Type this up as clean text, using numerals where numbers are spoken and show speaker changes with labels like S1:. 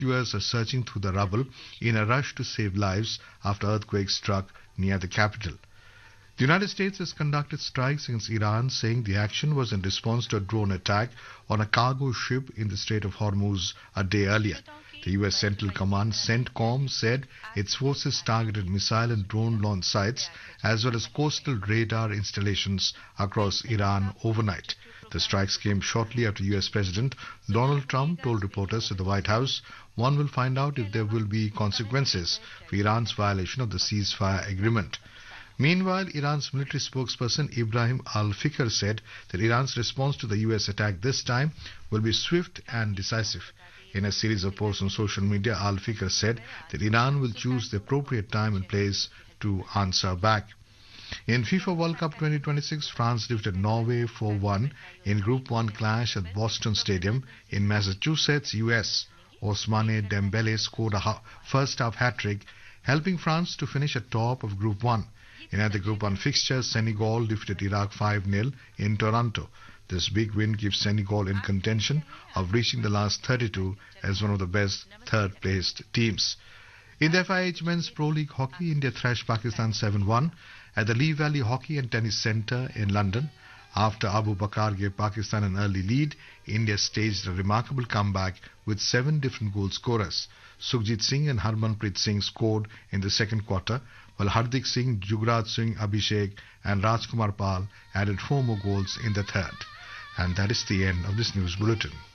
S1: rescuers are searching through the rubble in a rush to save lives after earthquake struck near the capital. The United States has conducted strikes against Iran, saying the action was in response to a drone attack on a cargo ship in the Strait of Hormuz a day earlier. The U.S. Central Command, CENTCOM, said its forces targeted missile and drone launch sites as well as coastal radar installations across Iran overnight. The strikes came shortly after U.S. President Donald Trump told reporters at the White House one will find out if there will be consequences for Iran's violation of the ceasefire agreement. Meanwhile, Iran's military spokesperson Ibrahim Al-Fikr said that Iran's response to the U.S. attack this time will be swift and decisive. In a series of posts on social media, Al-Fikr said that Iran will choose the appropriate time and place to answer back. In FIFA World Cup 2026, France defeated Norway 4-1 in Group 1 clash at Boston Stadium in Massachusetts, US. Ousmane Dembele scored a first-half hat-trick, helping France to finish atop of Group 1. In other Group 1 fixtures, Senegal defeated Iraq 5-0 in Toronto. This big win gives Senegal in contention of reaching the last 32 as one of the best third-placed teams. In the FIH Men's Pro League Hockey, India thrashed Pakistan 7-1 at the Lee Valley Hockey and Tennis Centre in London. After Abu Bakar gave Pakistan an early lead, India staged a remarkable comeback with 7 different goal scorers. Sukhjit Singh and Harmanpreet Singh scored in the second quarter, while Hardik Singh, Jugraj Singh, Abhishek and Rajkumar Pal added 4 more goals in the third. And that is the end of this news bulletin.